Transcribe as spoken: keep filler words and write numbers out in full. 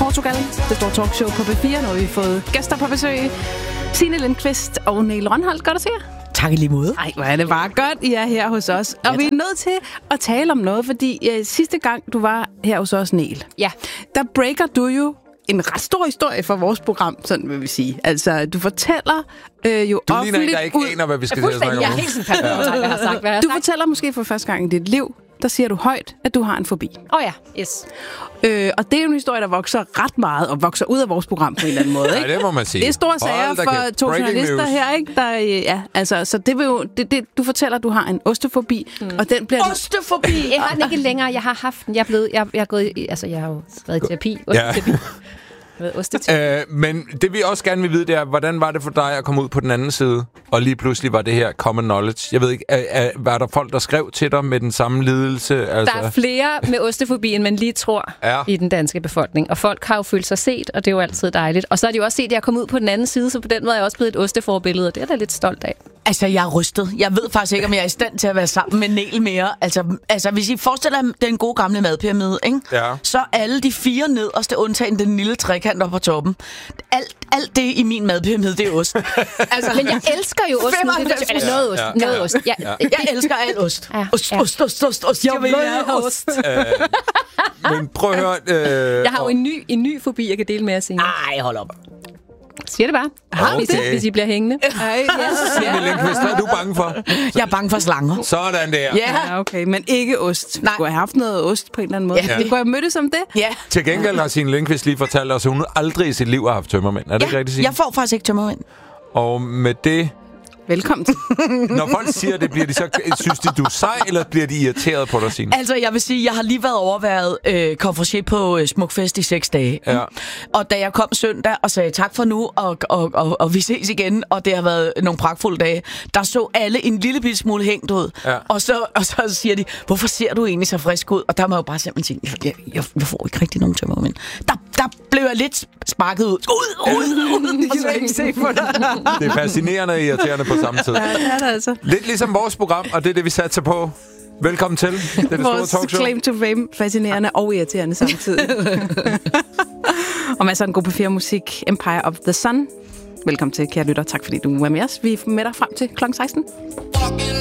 Portugal. Det store talkshow på B fire. Nu har vi fået gæster på besøg. Signe Lindqvist og Niel Rønholdt. Godt at se jer. Tak i lige måde. Ej, hvor er det bare godt, I er her hos os. Og ja, vi er nødt til at tale om noget, fordi ja, sidste gang, du var her hos os, Niel, ja, der breaker du jo en ret stor historie for vores program, sådan vil vi sige. Altså, du fortæller øh, jo du offentligt... Du ligner en, der ikke aner, hvad vi skal snakke om. Jeg er helt sådan fast, hvad jeg har sagt. Hvad jeg du sagt. fortæller måske for første gang i dit liv, der siger du højt, at du har en fobi. Åh oh, ja, yes. Øh, og det er jo en historie, der vokser ret meget, og vokser ud af vores program på en eller anden måde, ikke? Ja, det må man sige. Det er store sager for to Breaking journalister news. Her, ikke? Der, ja, altså, så det vil jo... Det, det, du fortæller, at du har en ostefobi, mm. og den bliver... Ostefobi! Jeg har den ikke længere. Jeg har haft den. Jeg er blevet... Jeg, jeg er gået i, altså, jeg har jo været i terapi. Osteterapi. Ja. Øh, men det vi også gerne vil vide, det er, hvordan var det for dig at komme ud på den anden side, og lige pludselig var det her common knowledge? Jeg ved ikke, er, er, var der folk, der skrev til dig med den samme lidelse? Altså? Der er flere med ostefobi, end man lige tror ja. i den danske befolkning. Og folk har jo følt sig set, og det er jo altid dejligt. Og så har de jo også set, at jeg kom ud på den anden side, så på den måde er jeg også blevet et osteforbillede, og det er jeg da lidt stolt af. Altså, jeg er rystet. Jeg ved faktisk ikke, om jeg er i stand til at være sammen med Niel mere. Altså, altså hvis I forestiller jer den gode gamle madpyramide, ikke? Ja. Så alle de fire nederste, undtagen den lille trekant på toppen. Alt, alt det i min madpyramide, det er ost. Altså, men jeg elsker jo ost. Eller noget ost. Ja. Noget ost. Ja. Ja. Jeg elsker alt ost. Ja. Ost, ost, ost, ost, ost. Jeg vil have ost. Øh, men prøv at høre... Øh, jeg har jo en ny, en ny fobi, jeg kan dele med jer senere. Ej, hold op. Siger det bare. Okay. Hvis, hvis I bliver hængende. Ej, ja. Signe Lindqvist, hvad er du bange for? Jeg er bange for slanger. Sådan der. Ja. Ja, okay, men ikke ost. Nej. Du har haft noget ost på en eller anden måde. Ja. Vi kunne have mødtes om det. Ja. Til gengæld har Signe Lindqvist lige fortalt os, at hun aldrig i sit liv har haft tømmermænd. Er det Ja, ikke rigtigt, Signe? jeg får faktisk ikke tømmermænd. Og med det... Velkommen til. Når folk siger det, bliver de så, synes de, du er sej, eller bliver de irriteret på dig, Signe? Altså, jeg vil sige, jeg har lige været overværet øh, konferencier på øh, Smukfest i seks dage. Ja. Og da jeg kom søndag og sagde tak for nu, og, og, og, og vi ses igen, og det har været nogle pragtfulde dage, der så alle en lille bitte smule hængt ud. Ja. Og, så, og så siger de, hvorfor ser du egentlig så frisk ud? Og der må jeg jo bare simpelthen sige, jeg, jeg, jeg får ikke rigtig nogen tømmermænd. Der, der blev jeg lidt sparket ud. Ud, ud, ud. Og så ikke se på dig. Det er fascinerende og irriterende på samme tid. Ja, det er det altså. Lidt ligesom vores program, og det er det, vi satser på. Velkommen til. Det er det store vores talkshow. Claim to Fame. Fascinerende og irriterende samtidig. Og masser af en god P fire musik. Empire of the Sun. Velkommen til, kære lytter. Tak fordi du er med os. Vi er med dig frem til klokken seksten.